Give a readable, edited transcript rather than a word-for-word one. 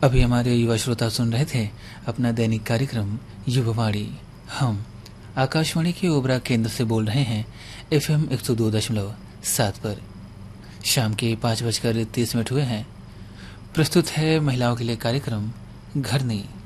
अभी हमारे युवा श्रोता सुन रहे थे अपना दैनिक कार्यक्रम युवावाणी। हम आकाशवाणी के ओबरा केंद्र से बोल रहे हैं FM 102.7 पर। शाम के 5:30 हुए हैं। प्रस्तुत है महिलाओं के लिए कार्यक्रम घरनी।